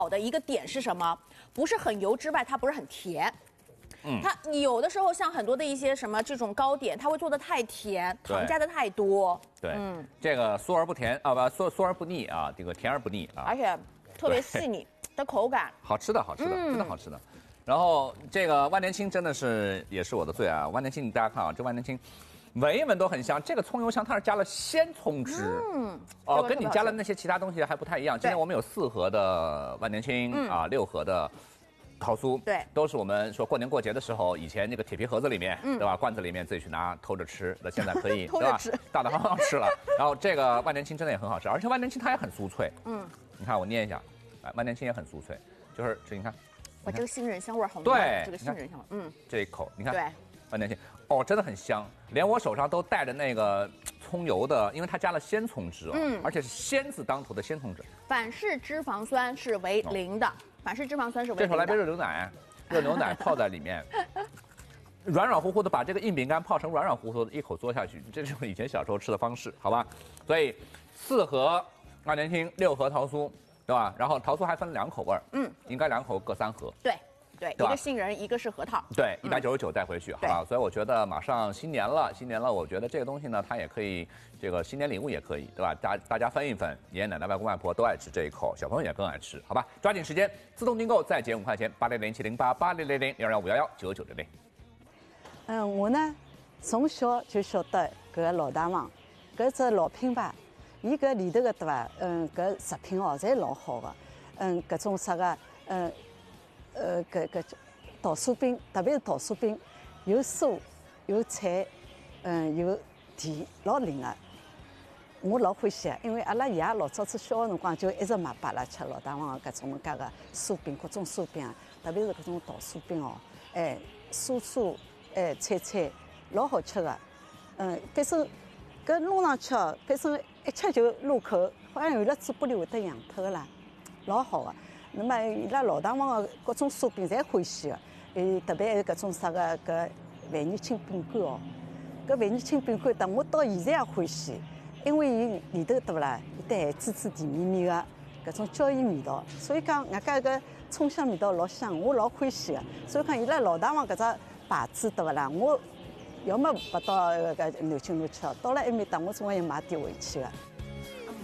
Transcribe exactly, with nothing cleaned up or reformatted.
好的一个点是什么？不是很油之外，它不是很甜。嗯，它有的时候像很多的一些什么这种糕点，它会做的太甜，糖加的太多。 对，嗯，这个酥而不甜啊，不酥酥而不腻啊，这个甜而不腻啊， 而且特别细腻的口感， 好吃的好吃的，真的好吃的。然后这个万年青真的是也是我的最爱啊！万年青大家看啊，这万年青。 闻一闻都很香，这个葱油香它是加了鲜葱汁，嗯，哦，跟你加了那些其他东西还不太一样。今天我们有四盒的万年青、嗯、啊，六盒的桃酥， 对， 都是我们说过年过节的时候，以前那个铁皮盒子里面，嗯、对吧？罐子里面自己去拿偷着吃，那现在可以偷着吃， 大大方方吃了。然后这个万年青真的也很好吃，而且万年青它也很酥脆，嗯，你看我捏一下，哎，万年青也很酥脆，就是这你看， 哇，这个杏仁香味好浓， 对， 这个杏仁香味，嗯， 这一口你看， 对。 万年青哦，真的很香，连我手上都带着那个葱油的，因为它加了鲜葱汁哦，嗯，而且是鲜字当头的鲜葱汁。 反式脂肪酸是为零的，哦、反式脂肪酸是为零的。 这时候来杯热牛奶，热牛奶泡在里面，软软乎乎的，把这个硬饼干泡成软软乎乎的，一口嘬下去，这就是以前小时候吃的方式，好吧？所以四盒万年青，六盒桃酥，对吧？然后桃酥还分两口味儿，嗯，应该两口各三盒。 对。 对，一个杏仁，一个是核桃。 对，一百九十九带回去，好吧？所以我觉得马上新年了，新年了，我觉得这个东西呢，它也可以，这个新年礼物也可以，对吧？大大家分一分，爷爷奶奶、外公外婆都爱吃这一口，小朋友也更爱吃，好吧？抓紧时间，自动订购再减五块钱，八零零七零八八零零零零二幺五幺幺九九零零。 嗯，我呢从小就晓得搿个老大王，搿只老品牌，伊搿里头个对伐？嗯，搿食品哦，侪老好个，嗯，搿种啥个，嗯。 呃，搿搿桃酥饼，特别是桃酥饼，有酥有菜，嗯，有甜，老灵个。我老欢喜，因为阿拉爷老早子小个辰光就一直买拨阿拉吃老大王个搿种介个酥饼，各种酥饼，特别是搿种桃酥饼哦，哎，酥酥，哎，脆脆，老好吃个。嗯，反正搿弄上去哦，反正一吃就入口，好像有了嘴巴里会得痒透个啦，老好个。 那么伊拉老大王个各种酥饼侪欢喜个，呃，特别还有搿种啥个搿万年青饼干哦，搿万年青饼干，但我到现在也欢喜，因为伊里头对勿啦，有得咸滋滋、甜绵绵个搿种椒盐味道，所以讲外加搿葱香味道老香，我老欢喜个。所以讲伊拉老大王搿只牌子对勿啦，我要么勿到搿南京路去哦，到了埃面搭我总归要买点回去个。